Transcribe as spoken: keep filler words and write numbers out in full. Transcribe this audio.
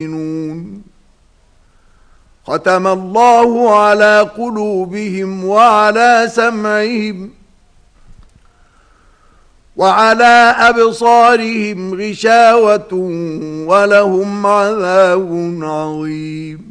يؤمنون ختم الله على قلوبهم وعلى سمعهم وعلى أبصارهم غشاوة ولهم عذاب عظيم